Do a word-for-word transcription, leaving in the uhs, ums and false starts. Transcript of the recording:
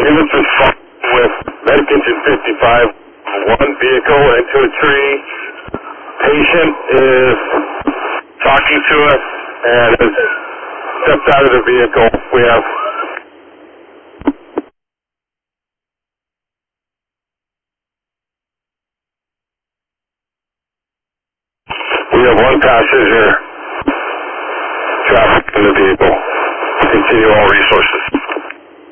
Units respond with medic engine fifty-five, one vehicle into a tree. Patient is talking to us and has stepped out of the vehicle. We have we have one passenger traffic in the vehicle. Continue all resources.